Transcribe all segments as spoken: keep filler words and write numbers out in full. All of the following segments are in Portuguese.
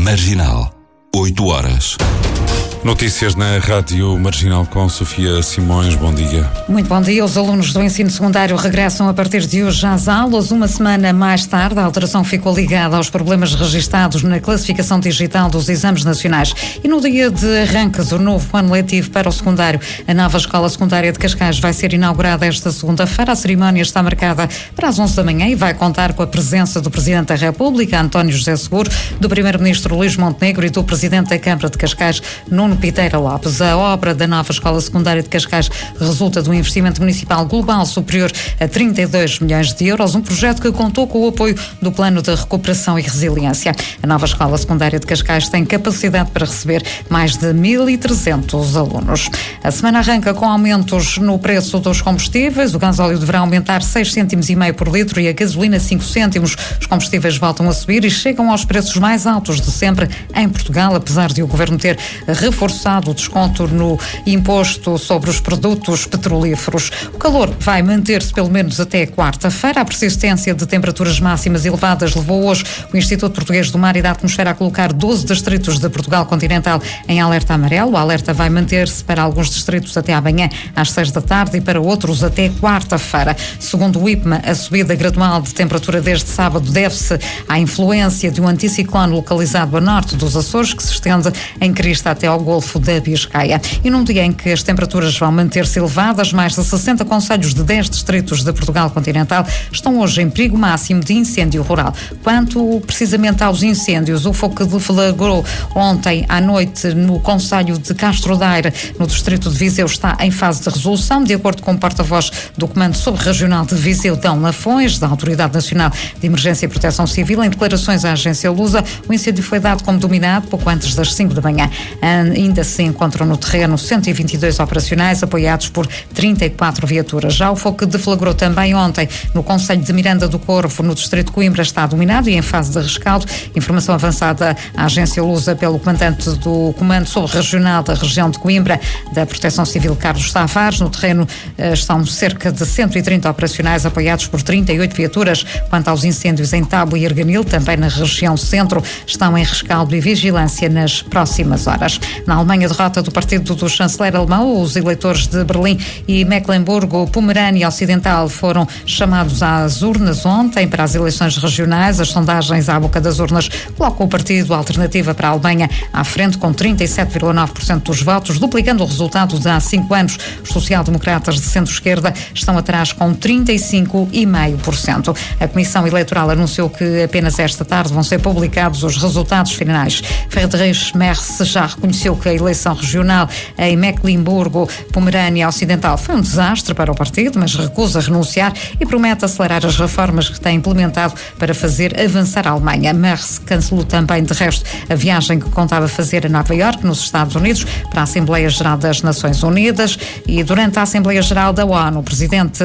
Marginal, oito horas. Notícias na Rádio Marginal com Sofia Simões. Bom dia. Muito bom dia. Os alunos do ensino secundário regressam a partir de hoje às aulas. Uma semana mais tarde, a alteração ficou ligada aos problemas registados na classificação digital dos exames nacionais. E no dia de arranque do novo ano letivo para o secundário, a nova Escola Secundária de Cascais vai ser inaugurada esta segunda-feira. A cerimónia está marcada para as onze da manhã e vai contar com a presença do Presidente da República, António José Seguro, do Primeiro-Ministro Luís Montenegro e do Presidente da Câmara de Cascais, Nuno Piteira Lopes. A obra da nova Escola Secundária de Cascais resulta de um investimento municipal global superior a trinta e dois milhões de euros, um projeto que contou com o apoio do Plano de Recuperação e Resiliência. A nova Escola Secundária de Cascais tem capacidade para receber mais de mil e trezentos alunos. A semana arranca com aumentos no preço dos combustíveis. O gasóleo deverá aumentar seis cêntimos e meio por litro e a gasolina cinco cêntimos. Os combustíveis voltam a subir e chegam aos preços mais altos de sempre em Portugal, apesar de o Governo ter reforçado o desconto no imposto sobre os produtos petrolíferos. O calor vai manter-se pelo menos até quarta-feira. A persistência de temperaturas máximas elevadas levou hoje o Instituto Português do Mar e da Atmosfera a colocar doze distritos de Portugal continental em alerta amarelo. O alerta vai manter-se para alguns distritos até amanhã às seis da tarde e para outros até quarta-feira. Segundo o IPMA, a subida gradual de temperatura desde sábado deve-se à influência de um anticiclone localizado a norte dos Açores, que se estende em crista até ao Golfo da Biscaia. E num dia em que as temperaturas vão manter-se elevadas, mais de sessenta concelhos de dez distritos de Portugal continental estão hoje em perigo máximo de incêndio rural. Quanto precisamente aos incêndios, o fogo que deflagrou ontem à noite no concelho de Castro Daire, no distrito de Viseu, está em fase de resolução. De acordo com o porta-voz do Comando Subregional de Viseu, Dão Lafões, da Autoridade Nacional de Emergência e Proteção Civil, em declarações à agência Lusa, o incêndio foi dado como dominado pouco antes das cinco da manhã. Ainda se encontram no terreno cento e vinte e dois operacionais, apoiados por trinta e quatro viaturas. Já o fogo que deflagrou também ontem no concelho de Miranda do Corvo, no distrito de Coimbra, está dominado e em fase de rescaldo. Informação avançada à agência Lusa pelo comandante do Comando Subregional da região de Coimbra, da Proteção Civil, Carlos Tavares. No terreno eh, estão cerca de cento e trinta operacionais, apoiados por trinta e oito viaturas. Quanto aos incêndios em Tábua e Arganil, também na região centro, estão em rescaldo e vigilância nas próximas horas. Na Alemanha, a derrota do partido do chanceler alemão, os eleitores de Berlim e Mecklemburgo-Pomerânia Ocidental foram chamados às urnas ontem para as eleições regionais. As sondagens à boca das urnas colocam o partido Alternativa para a Alemanha à frente com trinta e sete vírgula nove por cento dos votos, duplicando o resultado de há cinco anos. Os social-democratas de centro-esquerda estão atrás com trinta e cinco vírgula cinco por cento. A Comissão Eleitoral anunciou que apenas esta tarde vão ser publicados os resultados finais. Friedrich Merz já reconheceu que a eleição regional em Mecklemburgo-Pomerânia Ocidental foi um desastre para o partido, mas recusa renunciar e promete acelerar as reformas que tem implementado para fazer avançar a Alemanha. Merz cancelou também, de resto, a viagem que contava fazer a Nova Iorque, nos Estados Unidos, para a Assembleia Geral das Nações Unidas. E durante a Assembleia Geral da ONU, o presidente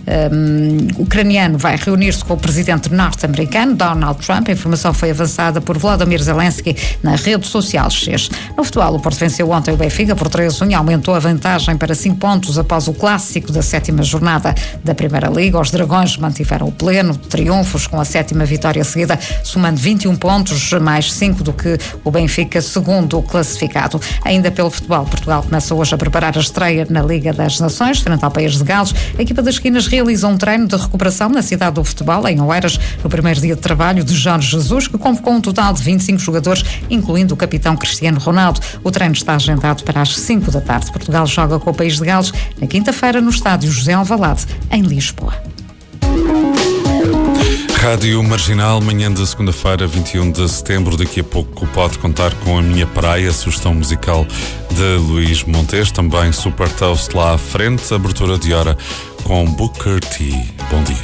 um, ucraniano vai reunir-se com o presidente norte-americano, Donald Trump. A informação foi avançada por Volodymyr Zelensky na rede social X. No futebol, o Porto venceu ontem o Benfica por três a um e aumentou a vantagem para cinco pontos após o clássico da sétima jornada da Primeira Liga. Os Dragões mantiveram o pleno de triunfos com a sétima vitória seguida, somando vinte e um pontos, mais cinco do que o Benfica, segundo classificado. Ainda pelo futebol, Portugal começa hoje a preparar a estreia na Liga das Nações, frente ao País de Gales. A equipa das Esquinas realiza um treino de recuperação na cidade do futebol, em Oeiras, no primeiro dia de trabalho de Jorge Jesus, que convocou um total de vinte e cinco jogadores, incluindo o capitão Cristiano Ronaldo. O treino está agendado para as cinco da tarde. Portugal joga com o País de Gales na quinta-feira no estádio José Alvalade, em Lisboa. Rádio Marginal, manhã de segunda-feira, vinte e um de setembro. Daqui a pouco pode contar com A Minha Praia, sugestão musical de Luís Montes. Também Super Toast lá à frente, abertura de hora com Booker T. Bom dia.